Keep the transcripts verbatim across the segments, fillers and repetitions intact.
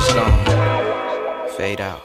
Stone. Fade out.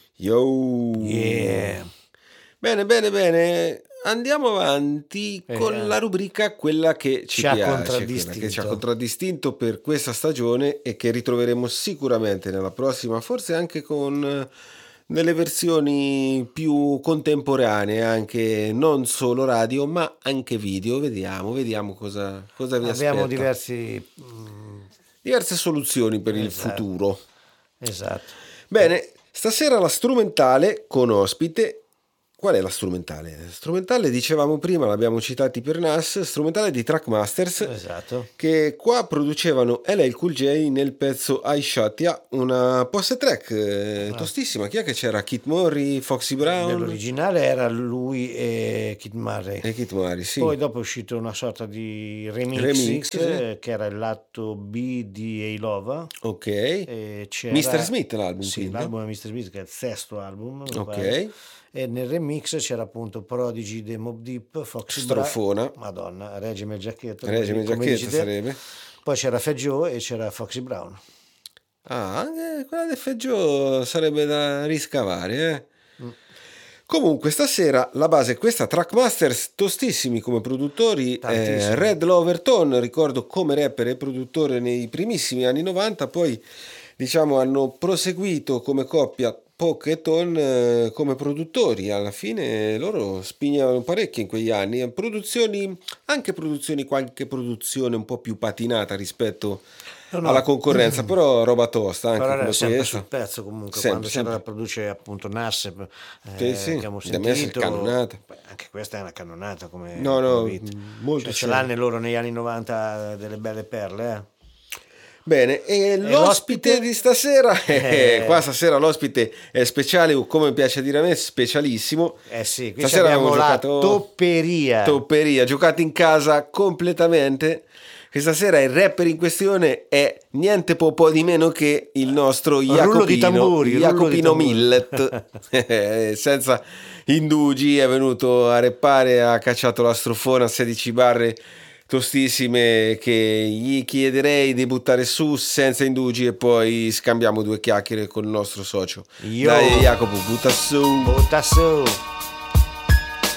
Yo. Yeah. Bene, bene, bene. Andiamo avanti Eh, con la rubrica quella che ci, ci ha piace, quella contraddistinto. che ci ha contraddistinto per questa stagione e che ritroveremo sicuramente nella prossima, forse anche con eh, delle versioni più contemporanee, anche non solo radio, ma anche video. Vediamo, vediamo cosa, cosa vi Abbiamo aspetta. diversi... mm, Diverse soluzioni per il Esatto. futuro. esatto. Bene, stasera la strumentale con ospite. Qual è la strumentale? Strumentale, dicevamo prima, l'abbiamo citati per Nas, strumentale di Trackmasters, Esatto. che qua producevano L L Cool J nel pezzo I Shot Ya, una post track eh, Ah. tostissima. Chi è che c'era? Kit Murray, Foxy Brown Nell'originale era lui e Kid Murray. e Kit Murray, sì. Poi dopo è uscito una sorta di remix, Remix, sì. eh, che era il lato B di A-Lova. Ok. E c'era... mister Smith l'album, Sì, quindi. l'album è mister Smith, che è il sesto album. mi Ok. pare. E nel remix c'era appunto Prodigy dei Mobb Deep, Foxy Brown. Strofona. Madonna, Regime Giacchetto. Regime come Giacchetto dici te. sarebbe. Poi c'era Fat Joe e c'era Foxy Brown. Ah, anche quella del Feggio sarebbe da riscavare, eh. Comunque stasera la base è questa, Trackmasters tostissimi come produttori, Tantissimi. eh, Red Loverton, ricordo come rapper e produttore nei primissimi anni novanta, poi diciamo hanno proseguito come coppia Poc e Ton eh, come produttori. Alla fine loro spignavano parecchio in quegli anni, produzioni, anche produzioni, qualche produzione un po' più patinata rispetto No, no. alla concorrenza, però roba tosta anche Però era come sempre questa. sul pezzo comunque, Sempre, quando sempre. c'era la produce appunto Nas, eh, Sì, sì, che abbiamo da me è sentito. cannonata. Beh, anche questa è una cannonata come, No, no, come beat. molto Cioè, ce sì. l'hanno loro negli anni novanta delle belle perle, eh. Bene, e l'ospite l'ospite? di stasera, Eh. qua stasera l'ospite è speciale, o come piace dire a me, specialissimo. Eh sì, qui Stasera abbiamo abbiamo la giocato- topperia. Topperia, giocato in casa completamente. Questa sera il rapper in questione è niente po' po' di meno che il nostro Rullo Jacopino, di tamburi, rullo di Jacopino tamburi. Millet. Eh, senza indugi è venuto a reppare, ha cacciato la strofona a sedici barre tostissime che gli chiederei di buttare su senza indugi e poi scambiamo due chiacchiere con il nostro socio. Yo. Dai Jacopo, butta su. Butta su.